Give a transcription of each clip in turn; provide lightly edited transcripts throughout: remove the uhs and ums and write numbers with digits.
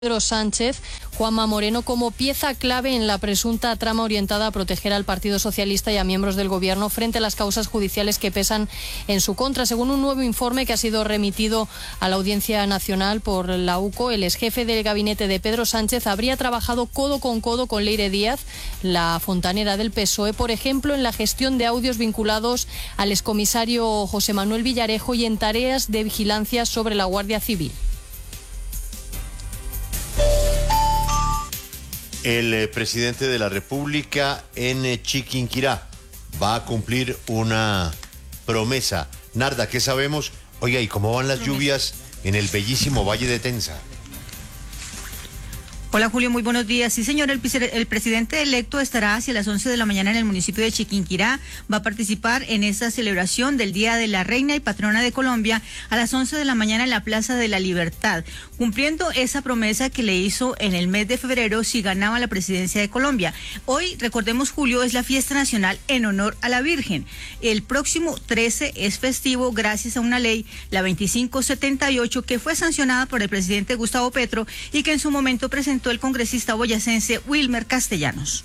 Pedro Sánchez, Juanma Moreno, como pieza clave en la presunta trama orientada a proteger al Partido Socialista y a miembros del Gobierno frente a las causas judiciales que pesan en su contra. Según un nuevo informe que ha sido remitido a la Audiencia Nacional por la UCO, el exjefe del gabinete de Pedro Sánchez habría trabajado codo con Leire Díaz, la fontanera del PSOE, por ejemplo, en la gestión de audios vinculados al excomisario José Manuel Villarejo y en tareas de vigilancia sobre la Guardia Civil. El presidente de la República en Chiquinquirá va a cumplir una promesa. Narda, ¿qué sabemos? Oiga, ¿y cómo van las lluvias en el bellísimo Valle de Tenza? Hola Julio, muy buenos días. Sí señor, el presidente electo estará hacia las 11 de la mañana en el municipio de Chiquinquirá. Va a participar en esta celebración del Día de la Reina y Patrona de Colombia a las 11 de la mañana en la Plaza de la Libertad, cumpliendo esa promesa que le hizo en el mes de febrero si ganaba la presidencia de Colombia. Hoy, recordemos Julio, es la fiesta nacional en honor a la Virgen. El próximo 13 es festivo gracias a una ley, la 2578, que fue sancionada por el presidente Gustavo Petro y que en su momento presentó el congresista boyacense Wilmer Castellanos.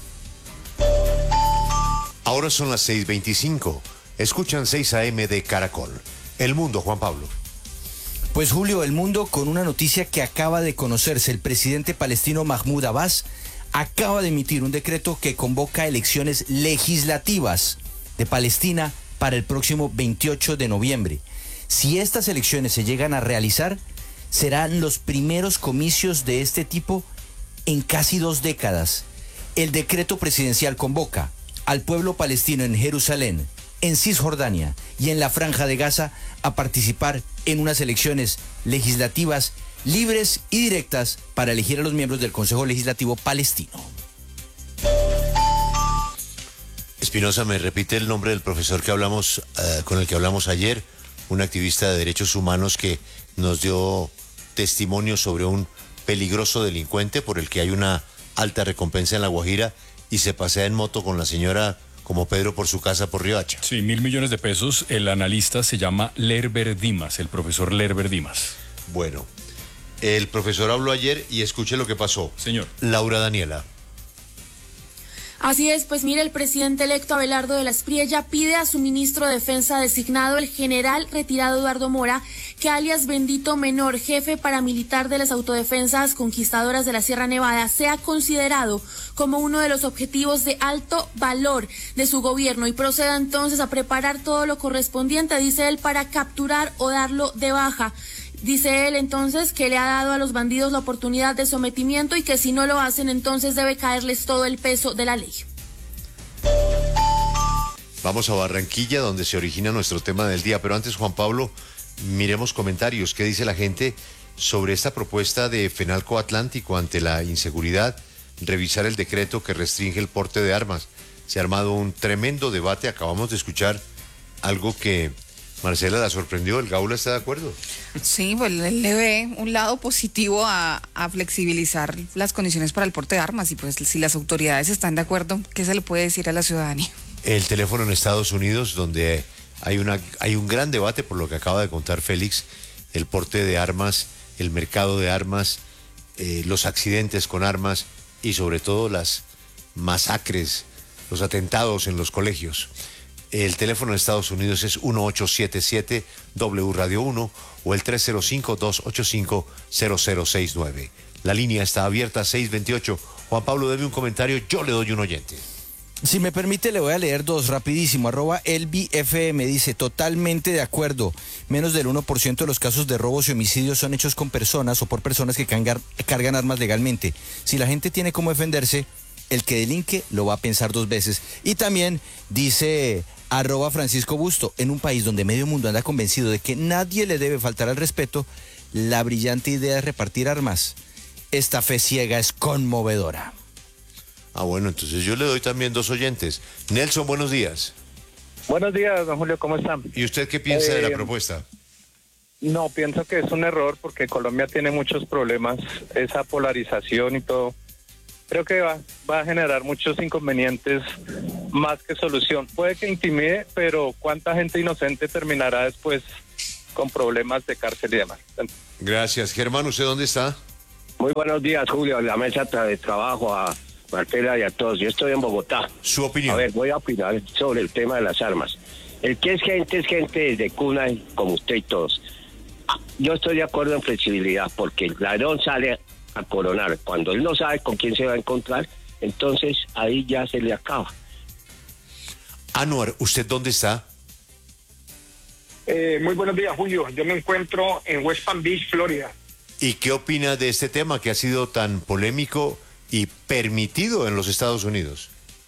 Ahora son las 6:25. Escuchan 6 AM de Caracol. El Mundo, Juan Pablo. Pues Julio, El Mundo con una noticia que acaba de conocerse. El presidente palestino Mahmoud Abbas acaba de emitir un decreto que convoca elecciones legislativas de Palestina para el próximo 28 de noviembre. Si estas elecciones se llegan a realizar, serán los primeros comicios de este tipo en casi 2 décadas. El decreto presidencial convoca al pueblo palestino en Jerusalén, en Cisjordania y en la Franja de Gaza a participar en unas elecciones legislativas libres y directas para elegir a los miembros del Consejo Legislativo palestino. Espinosa, ¿me repite el nombre del profesor que hablamos, con el que hablamos ayer? Un activista de derechos humanos que nos dio testimonio sobre un peligroso delincuente por el que hay una alta recompensa en La Guajira y se pasea en moto con la señora como Pedro por su casa por Riohacha. Sí, 1.000 millones de pesos. El analista se llama Lerber Dimas, el profesor Lerber Dimas. Bueno, el profesor habló ayer y escuche lo que pasó. Señor. Laura Daniela. Así es, pues mire, el presidente electo Abelardo de la Espriella pide a su ministro de Defensa designado, el general retirado Eduardo Mora, que alias Bendito Menor, jefe paramilitar de las autodefensas conquistadoras de la Sierra Nevada, sea considerado como uno de los objetivos de alto valor de su gobierno y proceda entonces a preparar todo lo correspondiente, dice él, para capturar o darlo de baja. Dice él entonces que le ha dado a los bandidos la oportunidad de sometimiento y que si no lo hacen entonces debe caerles todo el peso de la ley. Vamos a Barranquilla, donde se origina nuestro tema del día, pero antes, Juan Pablo, miremos comentarios. ¿Qué dice la gente sobre esta propuesta de Fenalco Atlántico ante la inseguridad? Revisar el decreto que restringe el porte de armas. Se ha armado un tremendo debate. Acabamos de escuchar algo que Marcela la sorprendió. ¿El Gaula está de acuerdo? Sí, pues él le ve un lado positivo a flexibilizar las condiciones para el porte de armas y pues si las autoridades están de acuerdo, ¿qué se le puede decir a la ciudadanía? El teléfono en Estados Unidos, donde hay un gran debate por lo que acaba de contar Félix, el porte de armas, el mercado de armas, los accidentes con armas y sobre todo las masacres, los atentados en los colegios. El teléfono en Estados Unidos es 1877 W Radio 1 o el 305-285-0069. La línea está abierta 628. Juan Pablo, deme un comentario, yo le doy un oyente. Si me permite, le voy a leer 2 rapidísimo. @ElviFM dice, totalmente de acuerdo. Menos del 1% de los casos de robos y homicidios son hechos con personas o por personas que cargan armas legalmente. Si la gente tiene cómo defenderse, el que delinque lo va a pensar 2 veces. Y también dice @Francisco Busto, en un país donde medio mundo anda convencido de que nadie le debe faltar al respeto, la brillante idea de repartir armas. Esta fe ciega es conmovedora. Bueno, entonces yo le doy también 2 oyentes. Nelson, buenos días. Buenos días, don Julio, ¿cómo están? ¿Y usted qué piensa de la propuesta? No, pienso que es un error porque Colombia tiene muchos problemas, esa polarización y todo. Creo que va a generar muchos inconvenientes más que solución. Puede que intimide, pero ¿cuánta gente inocente terminará después con problemas de cárcel y demás? Gracias. Germán, ¿usted dónde está? Muy buenos días, Julio, a la mesa de trabajo, a Marcela y a todos. Yo estoy en Bogotá. Su opinión. A ver, voy a opinar sobre el tema de las armas. El que es gente desde cuna, como usted y todos. Yo estoy de acuerdo en flexibilidad, porque el ladrón sale a coronar. Cuando él no sabe con quién se va a encontrar, entonces ahí ya se le acaba. Anwar, ¿usted dónde está? Muy buenos días, Julio. Yo me encuentro en West Palm Beach, Florida. ¿Y qué opina de este tema que ha sido tan polémico y permitido en los Estados Unidos?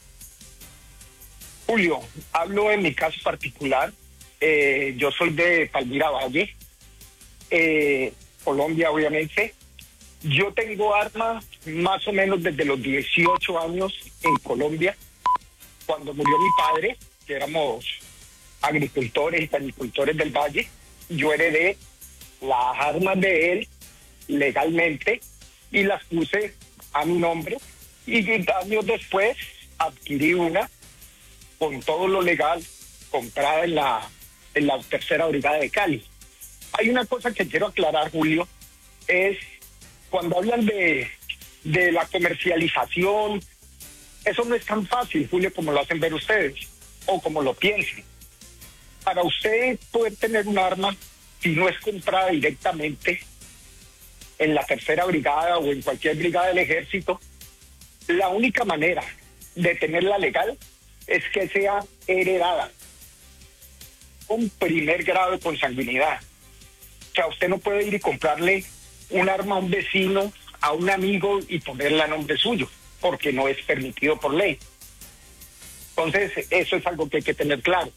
Julio, hablo en mi caso particular. Yo soy de Palmira Valle, Colombia, obviamente. Yo tengo armas más o menos desde los 18 años en Colombia. Cuando murió mi padre, que éramos agricultores y canicultores del Valle, yo heredé las armas de él legalmente y las puse a mi nombre, y años después adquirí una con todo lo legal, comprada en la tercera brigada de Cali. Hay una cosa que quiero aclarar, Julio, es cuando hablan de la comercialización, eso no es tan fácil, Julio, como lo hacen ver ustedes o como lo piensen. Para usted poder tener un arma, si no es comprada directamente en la tercera brigada o en cualquier brigada del ejército, la única manera de tenerla legal es que sea heredada con primer grado de consanguinidad. O sea, usted no puede ir y comprarle un arma a un vecino, a un amigo y ponerla a nombre suyo, porque no es permitido por ley. Entonces, eso es algo que hay que tener claro.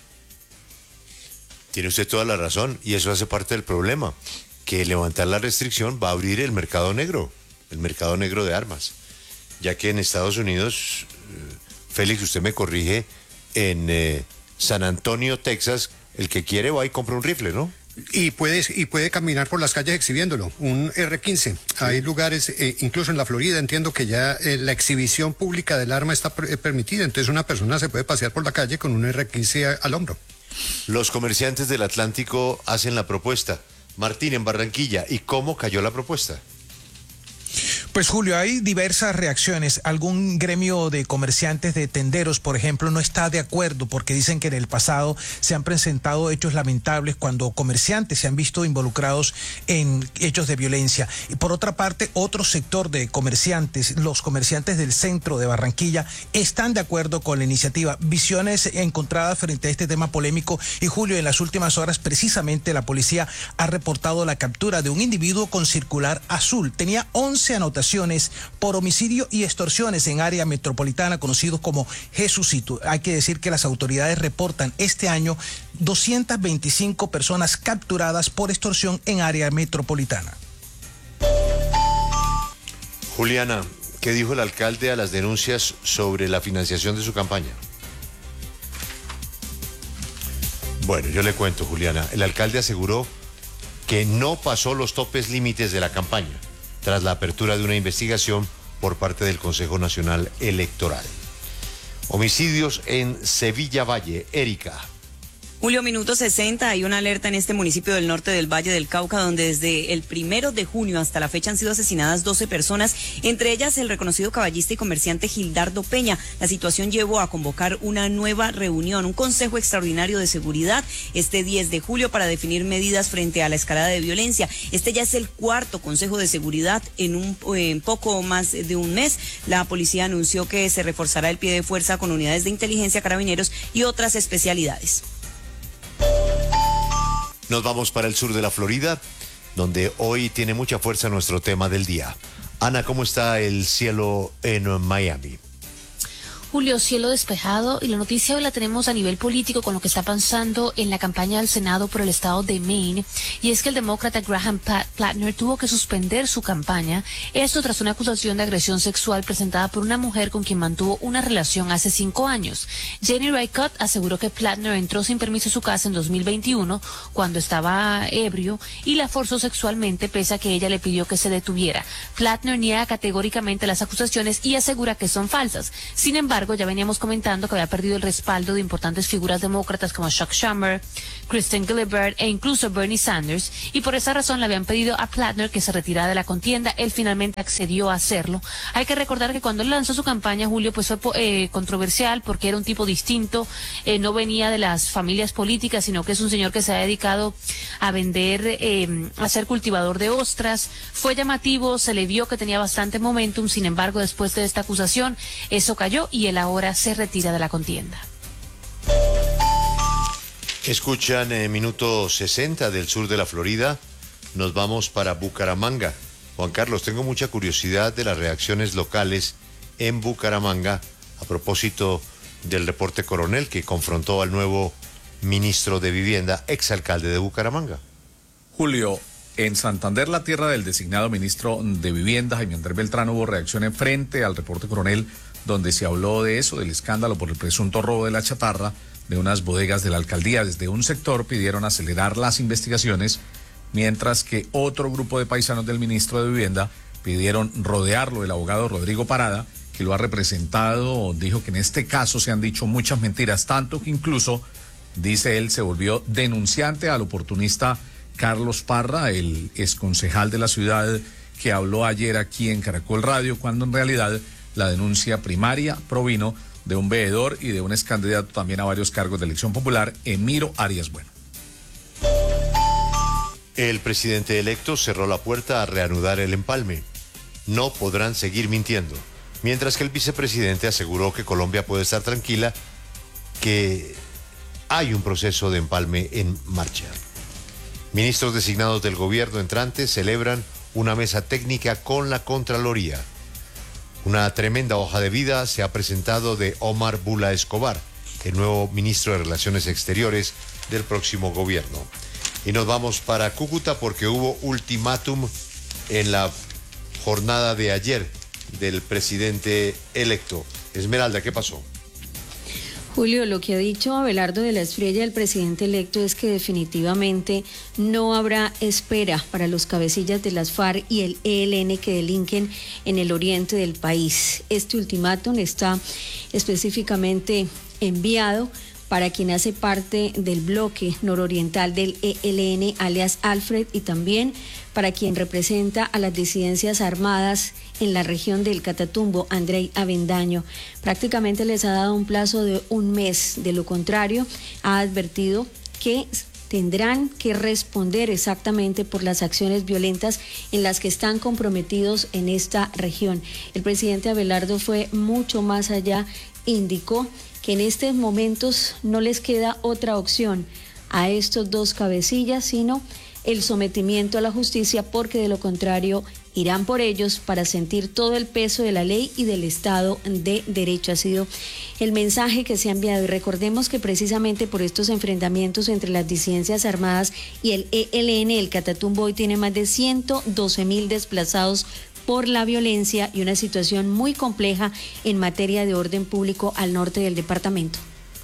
Tiene usted toda la razón, y eso hace parte del problema, que levantar la restricción va a abrir el mercado negro de armas, ya que en Estados Unidos, Félix, usted me corrige, en San Antonio, Texas, el que quiere va y compra un rifle, ¿no? Y puede caminar por las calles exhibiéndolo, un R-15. Hay lugares, incluso en la Florida, entiendo que ya la exhibición pública del arma está permitida, entonces una persona se puede pasear por la calle con un R-15 al hombro. Los comerciantes del Atlántico hacen la propuesta. Martín, en Barranquilla, ¿y cómo cayó la propuesta? Pues Julio, hay diversas reacciones. Algún gremio de comerciantes de tenderos, por ejemplo, no está de acuerdo porque dicen que en el pasado se han presentado hechos lamentables cuando comerciantes se han visto involucrados en hechos de violencia. Y por otra parte, otro sector de comerciantes, los comerciantes del centro de Barranquilla, están de acuerdo con la iniciativa. Visiones encontradas frente a este tema polémico. Y Julio, en las últimas horas, precisamente la policía ha reportado la captura de un individuo con circular azul. Tenía 11 anotaciones por homicidio y extorsiones en área metropolitana, conocidos como Jesucito. Hay que decir que las autoridades reportan este año 225 personas capturadas por extorsión en área metropolitana. Juliana, ¿qué dijo el alcalde a las denuncias sobre la financiación de su campaña? Bueno, yo le cuento, Juliana. El alcalde aseguró que no pasó los topes límites de la campaña, tras la apertura de una investigación por parte del Consejo Nacional Electoral. Homicidios en Sevilla Valle. Erika. Julio, minuto 60, hay una alerta en este municipio del norte del Valle del Cauca, donde desde el 1 de junio hasta la fecha han sido asesinadas 12 personas, entre ellas el reconocido caballista y comerciante Gildardo Peña. La situación llevó a convocar una nueva reunión, un consejo extraordinario de seguridad este 10 de julio para definir medidas frente a la escalada de violencia. Este ya es el cuarto consejo de seguridad en poco más de un mes. La policía anunció que se reforzará el pie de fuerza con unidades de inteligencia, carabineros y otras especialidades. Nos vamos para el sur de la Florida, donde hoy tiene mucha fuerza nuestro tema del día. Ana, ¿cómo está el cielo en Miami? Julio, cielo despejado, y la noticia hoy la tenemos a nivel político con lo que está pasando en la campaña del Senado por el estado de Maine, y es que el demócrata Graham Plattner tuvo que suspender su campaña, esto tras una acusación de agresión sexual presentada por una mujer con quien mantuvo una relación hace 5 años. Jenny Raycott aseguró que Plattner entró sin permiso a su casa en 2021 cuando estaba ebrio y la forzó sexualmente pese a que ella le pidió que se detuviera. Plattner niega categóricamente las acusaciones y asegura que son falsas. Sin embargo, embargo, ya veníamos comentando que había perdido el respaldo de importantes figuras demócratas como Chuck Schumer, Kristen Gillibrand e incluso Bernie Sanders, y por esa razón le habían pedido a Plattner que se retirara de la contienda. Él finalmente accedió a hacerlo. Hay que recordar que cuando él lanzó su campaña, Julio, pues fue controversial porque era un tipo distinto, no venía de las familias políticas, sino que es un señor que se ha dedicado a vender, a ser cultivador de ostras. Fue llamativo, se le vio que tenía bastante momentum, sin embargo, después de esta acusación, eso cayó y él ahora se retira de la contienda. Escuchan minuto 60 del sur de la Florida. Nos vamos para Bucaramanga. Juan Carlos, tengo mucha curiosidad de las reacciones locales en Bucaramanga a propósito del reporte Coronel que confrontó al nuevo ministro de Vivienda, exalcalde de Bucaramanga. Julio, en Santander, la tierra del designado ministro de Vivienda, Jaime Andrés Beltrán, hubo reacción en frente al reporte Coronel, donde se habló de eso, del escándalo por el presunto robo de la chatarra de unas bodegas de la alcaldía. Desde un sector pidieron acelerar las investigaciones, mientras que otro grupo de paisanos del ministro de Vivienda pidieron rodearlo. El abogado Rodrigo Parada, que lo ha representado, dijo que en este caso se han dicho muchas mentiras, tanto que incluso, dice él, se volvió denunciante al oportunista Carlos Parra, el exconcejal de la ciudad que habló ayer aquí en Caracol Radio, cuando en realidad la denuncia primaria provino de un veedor y de un excandidato también a varios cargos de elección popular, Emiro Arias Bueno. El presidente electo cerró la puerta a reanudar el empalme. No podrán seguir mintiendo. Mientras que el vicepresidente aseguró que Colombia puede estar tranquila, que hay un proceso de empalme en marcha. Ministros designados del gobierno entrante celebran una mesa técnica con la Contraloría. Una tremenda hoja de vida se ha presentado de Omar Bula Escobar, el nuevo ministro de Relaciones Exteriores del próximo gobierno. Y nos vamos para Cúcuta porque hubo ultimátum en la jornada de ayer del presidente electo. Esmeralda, ¿qué pasó? Julio, lo que ha dicho Abelardo de la Espriella, el presidente electo, es que definitivamente no habrá espera para los cabecillas de las FARC y el ELN que delinquen en el oriente del país. Este ultimátum está específicamente enviado para quien hace parte del bloque nororiental del ELN, alias Alfred, y también para quien representa a las disidencias armadas en la región del Catatumbo, Andrei Avendaño. Prácticamente les ha dado un plazo de un mes. De lo contrario, ha advertido que tendrán que responder exactamente por las acciones violentas en las que están comprometidos en esta región. El presidente Abelardo fue mucho más allá, indicó que en estos momentos no les queda otra opción a estos dos cabecillas, sino el sometimiento a la justicia, porque de lo contrario irán por ellos para sentir todo el peso de la ley y del Estado de Derecho. Ha sido el mensaje que se ha enviado. Y recordemos que precisamente por estos enfrentamientos entre las disidencias armadas y el ELN, el Catatumbo hoy tiene más de 112.000 desplazados por la violencia y una situación muy compleja en materia de orden público al norte del departamento.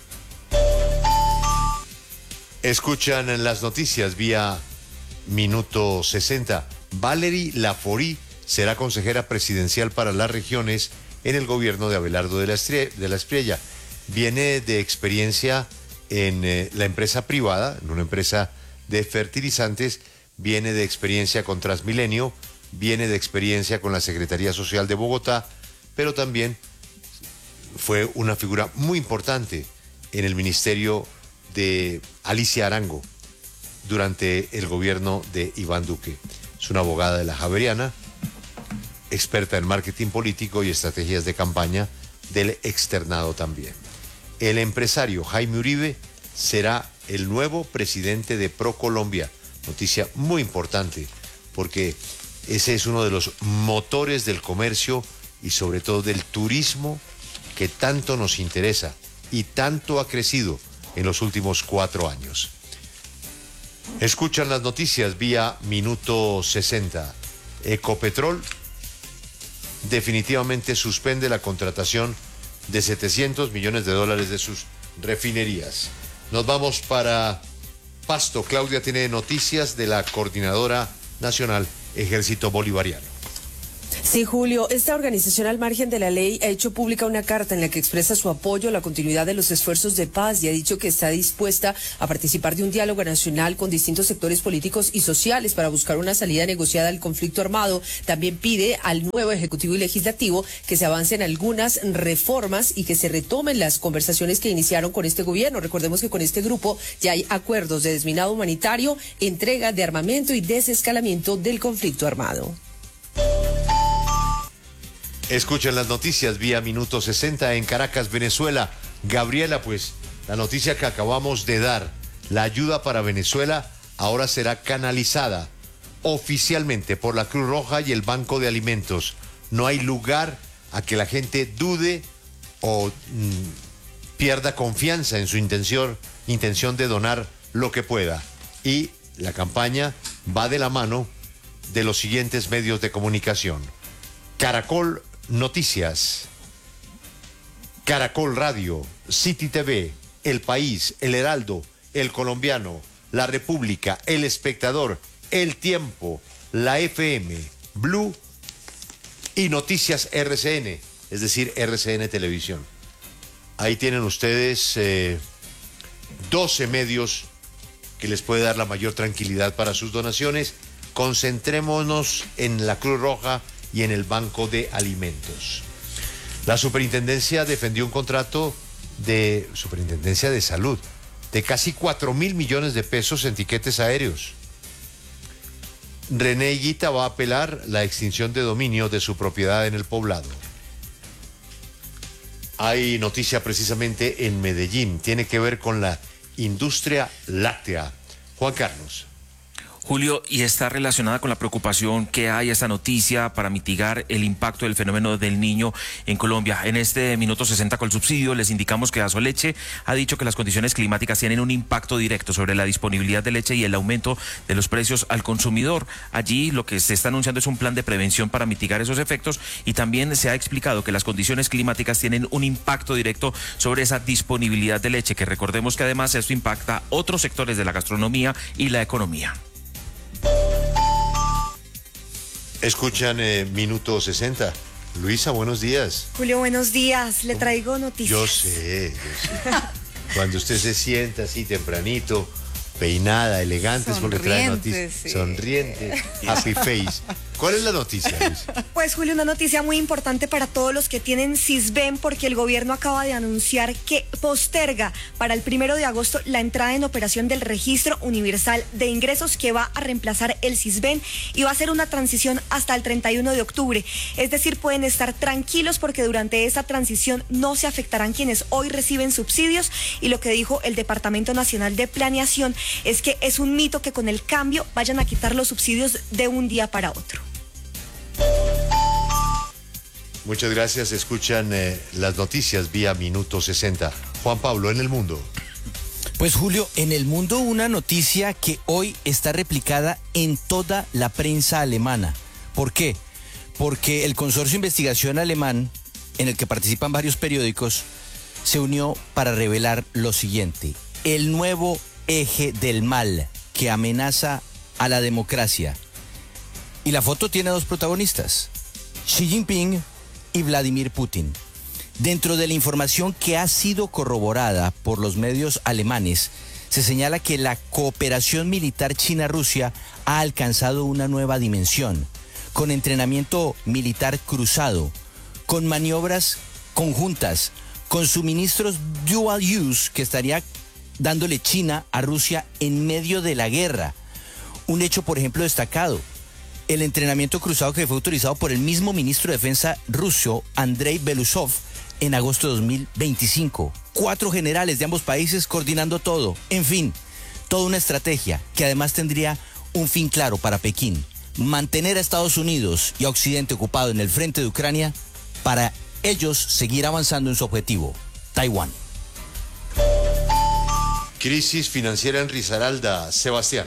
Escuchan las noticias vía Minuto 60. Valery Laforí será consejera presidencial para las regiones en el gobierno de Abelardo de la Espriella. Viene de experiencia en la empresa privada, en una empresa de fertilizantes, viene de experiencia con Transmilenio, viene de experiencia con la Secretaría Social de Bogotá, pero también fue una figura muy importante en el ministerio de Alicia Arango durante el gobierno de Iván Duque. Es una abogada de la Javeriana, experta en marketing político y estrategias de campaña del externado también. El empresario Jaime Uribe será el nuevo presidente de ProColombia. Noticia muy importante porque ese es uno de los motores del comercio y sobre todo del turismo que tanto nos interesa y tanto ha crecido en los últimos 4 años. Escuchan las noticias vía Minuto 60. Ecopetrol definitivamente suspende la contratación de $700 millones de sus refinerías. Nos vamos para Pasto. Claudia tiene noticias de la Coordinadora Nacional Ejército Bolivariano. Sí, Julio, esta organización al margen de la ley ha hecho pública una carta en la que expresa su apoyo a la continuidad de los esfuerzos de paz y ha dicho que está dispuesta a participar de un diálogo nacional con distintos sectores políticos y sociales para buscar una salida negociada al conflicto armado. También pide al nuevo Ejecutivo y Legislativo que se avancen algunas reformas y que se retomen las conversaciones que iniciaron con este gobierno. Recordemos que con este grupo ya hay acuerdos de desminado humanitario, entrega de armamento y desescalamiento del conflicto armado. Escuchen las noticias vía Minuto 60 en Caracas, Venezuela. Gabriela, pues, la noticia que acabamos de dar, la ayuda para Venezuela ahora será canalizada oficialmente por la Cruz Roja y el Banco de Alimentos. No hay lugar a que la gente dude o pierda confianza en su intención de donar lo que pueda. Y la campaña va de la mano de los siguientes medios de comunicación: Caracol Noticias, Caracol Radio, City TV, El País, El Heraldo, El Colombiano, La República, El Espectador, El Tiempo, La FM, Blue y Noticias RCN, es decir, RCN Televisión. Ahí tienen ustedes 12 medios que les puede dar la mayor tranquilidad para sus donaciones. Concentrémonos en la Cruz Roja y en el Banco de Alimentos. La Superintendencia defendió un contrato de Superintendencia de Salud de casi 4.000 millones de pesos en tiquetes aéreos. René Higuita va a apelar la extinción de dominio de su propiedad en El Poblado. Hay noticia precisamente en Medellín, tiene que ver con la industria láctea. Juan Carlos. Julio, y está relacionada con la preocupación que hay esta noticia para mitigar el impacto del fenómeno del Niño en Colombia. En este Minuto 60 con el subsidio les indicamos que Asoleche ha dicho que las condiciones climáticas tienen un impacto directo sobre la disponibilidad de leche y el aumento de los precios al consumidor. Allí lo que se está anunciando es un plan de prevención para mitigar esos efectos y también se ha explicado que las condiciones climáticas tienen un impacto directo sobre esa disponibilidad de leche, que recordemos que además esto impacta otros sectores de la gastronomía y la economía. Escuchan Minuto 60. Luisa, buenos días. Julio, buenos días. Le traigo noticias. Yo sé. Cuando usted se sienta así tempranito, peinada, elegante, es porque trae noticias. Sí. Sonriente, happy face. ¿Cuál es la noticia, Luis? Pues, Julio, una noticia muy importante para todos los que tienen Sisbén, porque el gobierno acaba de anunciar que posterga para el 1 de agosto la entrada en operación del Registro Universal de Ingresos, que va a reemplazar el Sisbén y va a ser una transición hasta el 31 de octubre. Es decir, pueden estar tranquilos porque durante esa transición no se afectarán quienes hoy reciben subsidios, y lo que dijo el Departamento Nacional de Planeación es que es un mito que con el cambio vayan a quitar los subsidios de un día para otro. Muchas gracias. Escuchan las noticias vía Minuto 60. Juan Pablo, en el mundo. Pues, Julio, en el mundo una noticia que hoy está replicada en toda la prensa alemana. ¿Por qué? Porque el consorcio de investigación alemán, en el que participan varios periódicos, se unió para revelar lo siguiente: el nuevo eje del mal que amenaza a la democracia. Y la foto tiene dos protagonistas: Xi Jinping y Vladimir Putin. Dentro de la información que ha sido corroborada por los medios alemanes, se señala que la cooperación militar China-Rusia ha alcanzado una nueva dimensión, con entrenamiento militar cruzado, con maniobras conjuntas, con suministros dual use que estaría dándole China a Rusia en medio de la guerra. Un hecho, por ejemplo, destacado: el entrenamiento cruzado que fue autorizado por el mismo ministro de Defensa ruso, Andrei Belousov, en agosto de 2025. 4 generales de ambos países coordinando todo. En fin, toda una estrategia que además tendría un fin claro para Pekín: mantener a Estados Unidos y a Occidente ocupado en el frente de Ucrania para ellos seguir avanzando en su objetivo, Taiwán. Crisis financiera en Risaralda, Sebastián.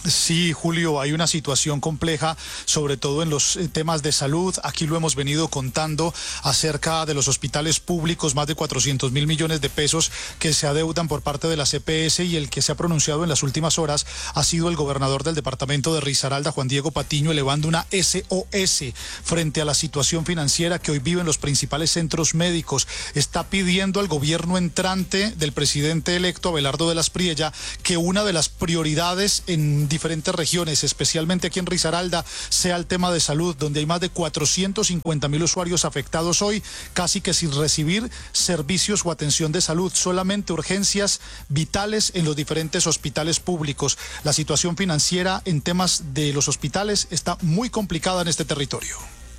Sí, Julio, hay una situación compleja, sobre todo en los temas de salud. Aquí lo hemos venido contando acerca de los hospitales públicos, más de 400.000 millones de pesos que se adeudan por parte de la CPS, y el que se ha pronunciado en las últimas horas ha sido el gobernador del departamento de Risaralda, Juan Diego Patiño, elevando una SOS frente a la situación financiera que hoy viven los principales centros médicos. Está pidiendo al gobierno entrante del presidente electo Abelardo de la Espriella que una de las prioridades en diferentes regiones, especialmente aquí en Risaralda, sea el tema de salud, donde hay más de 450.000 usuarios afectados hoy, casi que sin recibir servicios o atención de salud, solamente urgencias vitales en los diferentes hospitales públicos. La situación financiera en temas de los hospitales está muy complicada en este territorio.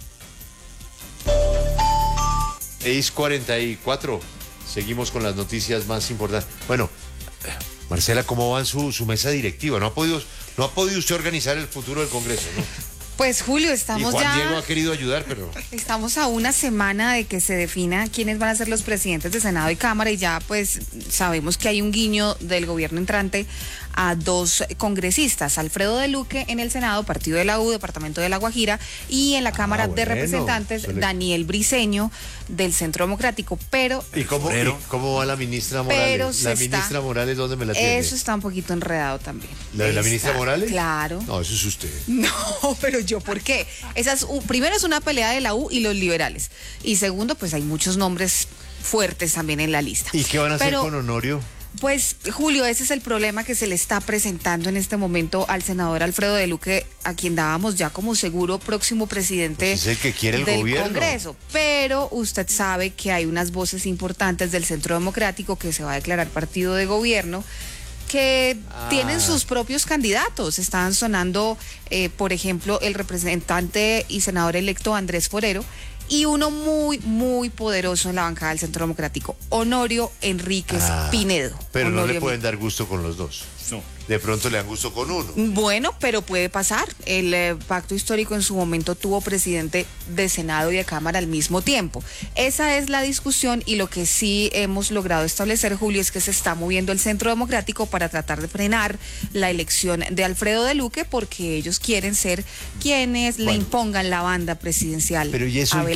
6:44. Seguimos con las noticias más importantes. Bueno, Marcela, ¿cómo va en su mesa directiva? No ha podido usted organizar el futuro del Congreso, ¿no? Pues Julio, estamos y Juan ya... Diego ha querido ayudar, pero... Estamos a una semana de que se defina quiénes van a ser los presidentes de Senado y Cámara, y ya pues sabemos que hay un guiño del gobierno entrante a dos congresistas, Alfredo de Luque en el Senado, Partido de la U, Departamento de La Guajira, y en la Cámara de Representantes, Daniel Briceño, del Centro Democrático, pero... ¿Y cómo va la ministra Morales? La ministra Morales, ¿dónde me la tiene? Eso está un poquito enredado también. ¿La de la ministra Morales? Claro. No, eso es usted. No, pero yo, ¿por qué? Primero es una pelea de la U y los liberales, y segundo, pues hay muchos nombres fuertes también en la lista. ¿Y qué van a hacer con Honorio? Pues, Julio, ese es el problema que se le está presentando en este momento al senador Alfredo de Luque, a quien dábamos ya como seguro próximo presidente pues es el que quiere el del gobierno. Congreso. Pero usted sabe que hay unas voces importantes del Centro Democrático, que se va a declarar partido de gobierno, que tienen sus propios candidatos. Estaban sonando, por ejemplo, el representante y senador electo Andrés Forero, y uno muy, muy poderoso en la bancada del Centro Democrático, Honorio Enríquez Pinedo. Pero Honorio no le pueden dar gusto con los dos. No. De pronto le dan gusto con uno. Bueno, pero puede pasar. El pacto histórico en su momento tuvo presidente de Senado y de Cámara al mismo tiempo. Esa es la discusión, y lo que sí hemos logrado establecer, Julio, es que se está moviendo el Centro Democrático para tratar de frenar la elección de Alfredo de Luque, porque ellos quieren ser quienes le impongan la banda presidencial. Pero ¿y eso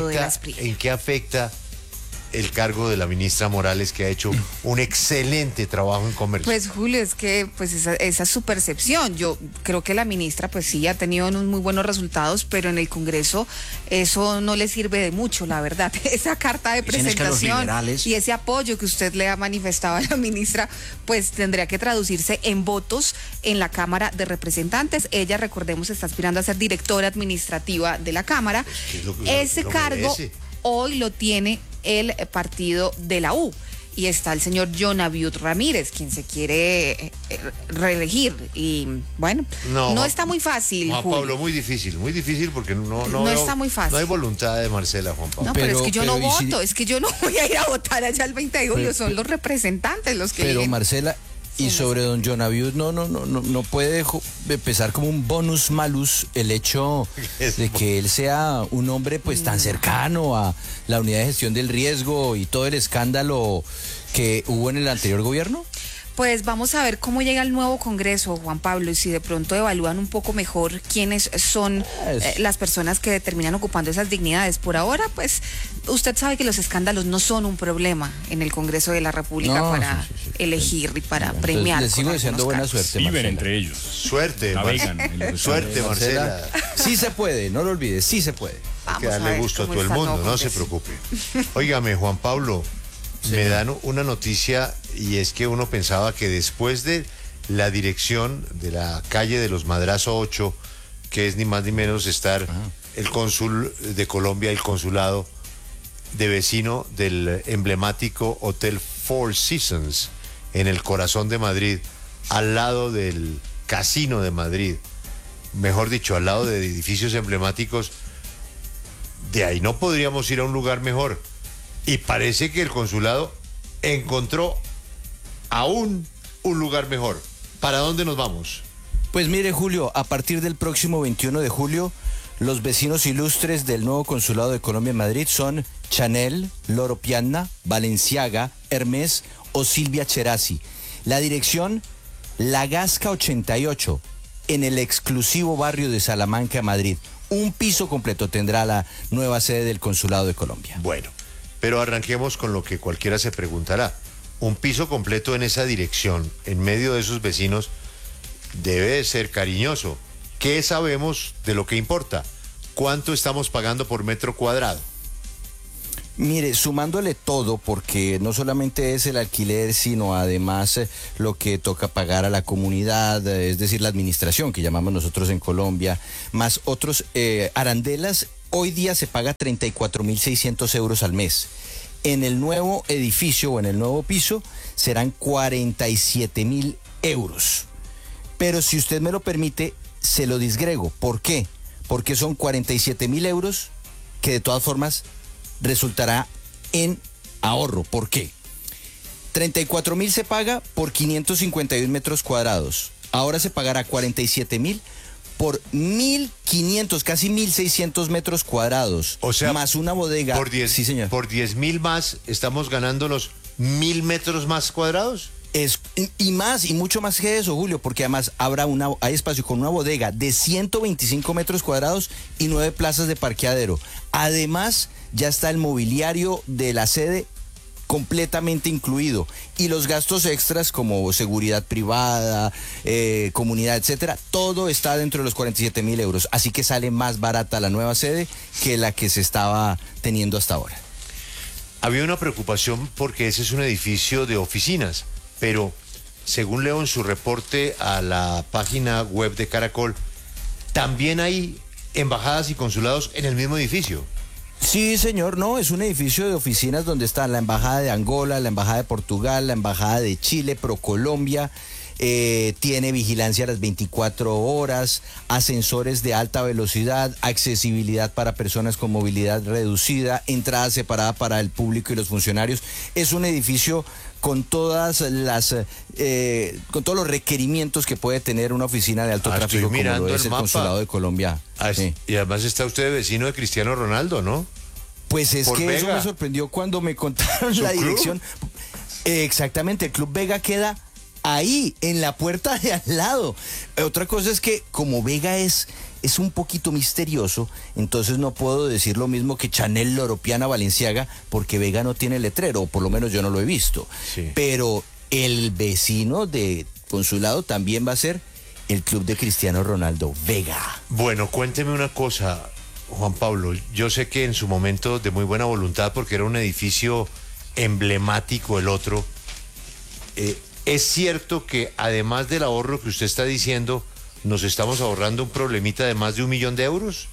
en qué afecta el cargo de la ministra Morales, que ha hecho un excelente trabajo en comercio? Pues Julio, es que pues esa es su percepción. Yo creo que la ministra pues sí ha tenido unos muy buenos resultados, pero en el Congreso eso no le sirve de mucho, la verdad. Esa carta de presentación y ese apoyo que usted le ha manifestado a la ministra, pues tendría que traducirse en votos en la Cámara de Representantes. Ella, recordemos, está aspirando a ser directora administrativa de la Cámara. Ese cargo hoy lo tiene el partido de la U, y está el señor John Abiud Ramírez, quien se quiere reelegir, y bueno, no está muy fácil, Juan Pablo, muy difícil porque no está muy fácil. No hay voluntad de Marcela, Juan Pablo. No, pero es que yo no voto, es que yo no voy a ir a votar allá el 20 de julio, son los representantes los que Pero eligen. Marcela, y sobre don John Abiud no puede empezar como un bonus malus el hecho de que él sea un hombre pues tan cercano a la unidad de gestión del riesgo y todo el escándalo que hubo en el anterior gobierno. Pues vamos a ver cómo llega el nuevo Congreso, Juan Pablo, y si de pronto evalúan un poco mejor quiénes son las personas que terminan ocupando esas dignidades. Por ahora, pues, usted sabe que los escándalos no son un problema en el Congreso de la República para elegir y para premiar. Les sigo deseando buena suerte, Viven Marcela. entre ellos. Suerte, suerte, Marcela. Sí se puede, no lo olvides, sí se puede. Hay que darle gusto a todo el mundo, no se preocupe. Óigame, Juan Pablo, me dan una noticia, y es que uno pensaba que después de la dirección de la calle de los Madrazo 8, que es ni más ni menos estar el cónsul de Colombia, el consulado de vecino del emblemático Hotel Four Seasons en el corazón de Madrid, al lado del Casino de Madrid, mejor dicho, al lado de edificios emblemáticos, de ahí no podríamos ir a un lugar mejor. Y parece que el consulado encontró aún un lugar mejor. ¿Para dónde nos vamos? Pues mire, Julio, a partir del próximo 21 de julio, los vecinos ilustres del nuevo consulado de Colombia en Madrid son Chanel, Loro Piana, Balenciaga, Hermès o Silvia Cherasi. La dirección, La Gasca 88, en el exclusivo barrio de Salamanca, Madrid. Un piso completo tendrá la nueva sede del Consulado de Colombia. Bueno, pero arranquemos con lo que cualquiera se preguntará. Un piso completo en esa dirección, en medio de esos vecinos, debe de ser cariñoso. ¿Qué sabemos de lo que importa? ¿Cuánto estamos pagando por metro cuadrado? Mire, sumándole todo, porque no solamente es el alquiler, sino además lo que toca pagar a la comunidad, es decir, la administración, que llamamos nosotros en Colombia, más otros arandelas, hoy día se paga 34.600 euros al mes. En el nuevo edificio o en el nuevo piso serán 47.000 euros. Pero si usted me lo permite, se lo disgrego. ¿Por qué? Porque son 47.000 euros que de todas formas resultará en ahorro. ¿Por qué? 34.000 se paga por 551 metros cuadrados. Ahora se pagará 47.000 por 1.500, casi 1.600 metros cuadrados. O sea, más una bodega. Por 10, sí, señor. Por 10.000 más, ¿estamos ganando los 1.000 metros más cuadrados? Y más, y mucho más que eso, Julio, porque además hay espacio con una bodega de 125 metros cuadrados y 9 plazas de parqueadero. Además, ya está el mobiliario de la sede completamente incluido, y los gastos extras como seguridad privada, comunidad, etcétera, todo está dentro de los 47.000 euros. Así que sale más barata la nueva sede que la que se estaba teniendo hasta ahora. Había una preocupación porque ese es un edificio de oficinas, pero según leo en su reporte a la página web de Caracol, también hay embajadas y consulados en el mismo edificio. Sí, señor, no, es un edificio de oficinas donde está la Embajada de Angola, la Embajada de Portugal, la Embajada de Chile, ProColombia, tiene vigilancia a las 24 horas, ascensores de alta velocidad, accesibilidad para personas con movilidad reducida, entrada separada para el público y los funcionarios. Es un edificio con todas con todos los requerimientos que puede tener una oficina de alto tráfico como lo es el Consulado de Colombia. Sí. Y además está usted vecino de Cristiano Ronaldo, ¿no? Pues es que Vega. Eso me sorprendió cuando me contaron la dirección. Exactamente, el Club Vega queda ahí, en la puerta de al lado. Otra cosa es que como Vega es un poquito misterioso, entonces no puedo decir lo mismo que Chanel, Loro Piana, Balenciaga, porque Vega no tiene letrero, o por lo menos yo no lo he visto. Sí. Pero el vecino de Consulado también va a ser el club de Cristiano Ronaldo, Vega. Bueno, cuénteme una cosa, Juan Pablo. Yo sé que en su momento de muy buena voluntad, porque era un edificio emblemático el otro, ¿es cierto que además del ahorro que usted está diciendo, nos estamos ahorrando un problemita de más de 1 millón de euros?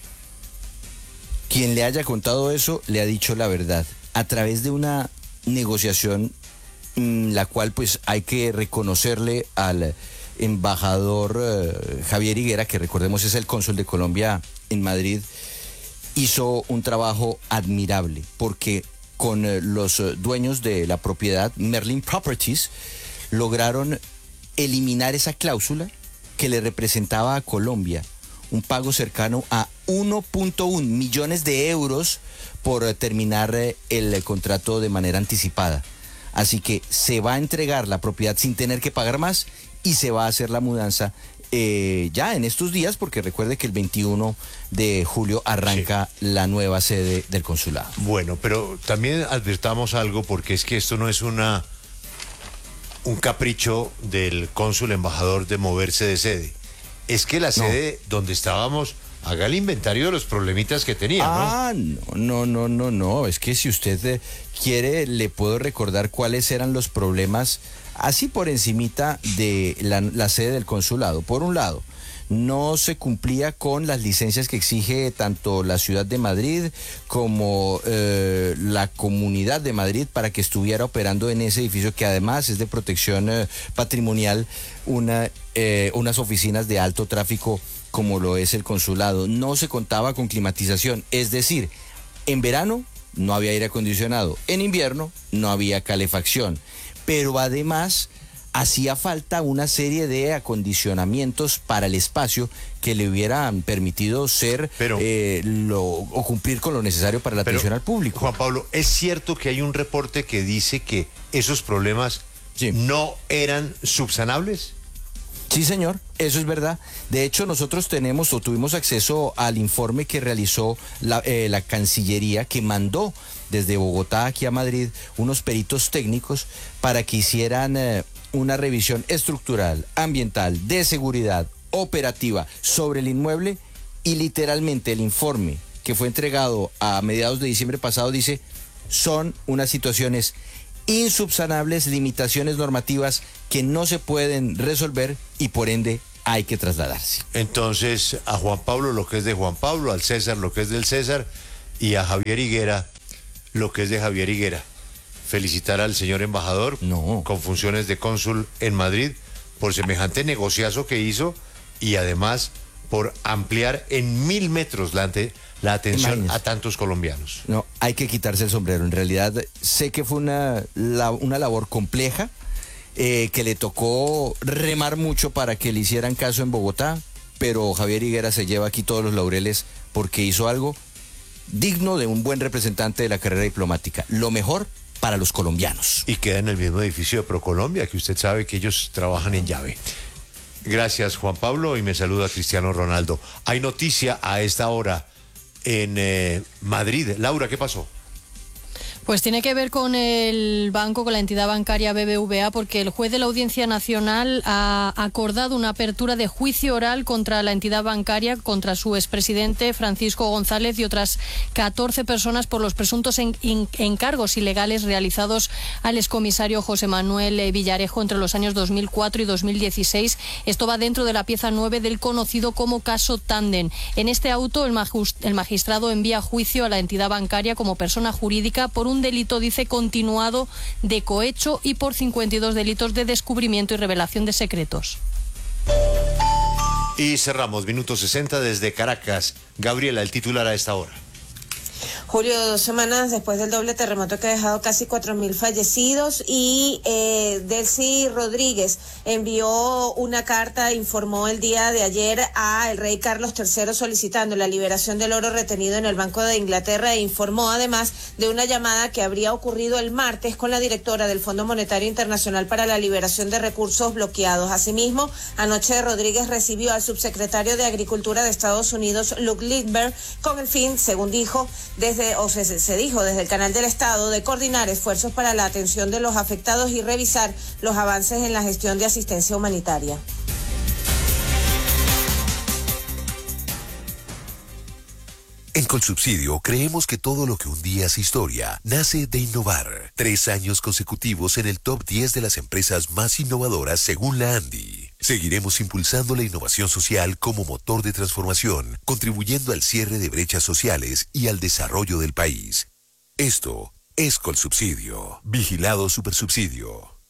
Quien le haya contado eso le ha dicho la verdad. A través de una negociación, la cual pues hay que reconocerle al embajador Javier Higuera, que recordemos es el cónsul de Colombia en Madrid, hizo un trabajo admirable, porque con los dueños de la propiedad, Merlin Properties, lograron eliminar esa cláusula que le representaba a Colombia un pago cercano a 1.1 millones de euros por terminar el contrato de manera anticipada. Así que se va a entregar la propiedad sin tener que pagar más y se va a hacer la mudanza ya en estos días, porque recuerde que el 21 de julio arranca la nueva sede del consulado. Bueno, pero también advirtamos algo, porque es que esto no es un capricho del cónsul embajador de moverse de sede. Es que la sede donde estábamos haga el inventario de los problemitas que tenía, ¿no? No. Es que si usted quiere, le puedo recordar cuáles eran los problemas, así por encimita de la sede del consulado. Por un lado, no se cumplía con las licencias que exige tanto la ciudad de Madrid como la comunidad de Madrid para que estuviera operando en ese edificio, que además es de protección patrimonial, unas oficinas de alto tráfico como lo es el consulado. No se contaba con climatización, es decir, en verano no había aire acondicionado, en invierno no había calefacción, pero además hacía falta una serie de acondicionamientos para el espacio que le hubieran permitido ser o cumplir con lo necesario para la atención al público. Juan Pablo, ¿es cierto que hay un reporte que dice que esos problemas no eran subsanables? Sí, señor, eso es verdad. De hecho, nosotros tuvimos acceso al informe que realizó la Cancillería, que mandó desde Bogotá aquí a Madrid unos peritos técnicos para que hicieran una revisión estructural, ambiental, de seguridad, operativa sobre el inmueble, y literalmente el informe que fue entregado a mediados de diciembre pasado dice: son unas situaciones insubsanables, limitaciones normativas que no se pueden resolver y por ende hay que trasladarse. Entonces, a Juan Pablo lo que es de Juan Pablo, al César lo que es del César, y a Javier Higuera lo que es de Javier Higuera. Felicitar al señor embajador con funciones de cónsul en Madrid por semejante negociazo que hizo, y además por ampliar en 1000 metros la atención a tantos colombianos. No, hay que quitarse el sombrero. En realidad sé que fue una labor compleja, que le tocó remar mucho para que le hicieran caso en Bogotá, pero Javier Higuera se lleva aquí todos los laureles porque hizo algo digno de un buen representante de la carrera diplomática. Lo mejor para los colombianos. Y queda en el mismo edificio de ProColombia, que usted sabe que ellos trabajan en llave. Gracias, Juan Pablo, y me saluda Cristiano Ronaldo. Hay noticia a esta hora en Madrid. Laura, ¿qué pasó? Pues tiene que ver con el banco, con la entidad bancaria BBVA, porque el juez de la Audiencia Nacional ha acordado una apertura de juicio oral contra la entidad bancaria, contra su expresidente Francisco González y otras 14 personas por los presuntos encargos ilegales realizados al excomisario José Manuel Villarejo entre los años 2004 y 2016. Esto va dentro de la pieza 9 del conocido como caso Tandem. En este auto, el magistrado envía a juicio a la entidad bancaria como persona jurídica por un delito, dice, continuado de cohecho y por 52 delitos de descubrimiento y revelación de secretos. Y cerramos, minuto 60 desde Caracas. Gabriela, el titular a esta hora. Julio, 2 semanas después del doble terremoto que ha dejado casi 4.000 fallecidos, y Delcy Rodríguez envió una carta, informó el día de ayer al rey Carlos III solicitando la liberación del oro retenido en el Banco de Inglaterra, e informó además de una llamada que habría ocurrido el martes con la directora del Fondo Monetario Internacional para la Liberación de Recursos Bloqueados. Asimismo, anoche Rodríguez recibió al subsecretario de Agricultura de Estados Unidos, Luke Lindbergh, con el fin, según dijo, se dijo desde el canal del Estado, de coordinar esfuerzos para la atención de los afectados y revisar los avances en la gestión de asistencia humanitaria. En Colsubsidio creemos que todo lo que un día es historia nace de innovar. 3 años consecutivos en el top 10 de las empresas más innovadoras según la ANDI. Seguiremos impulsando la innovación social como motor de transformación, contribuyendo al cierre de brechas sociales y al desarrollo del país. Esto es Colsubsidio. Vigilado Supersubsidio.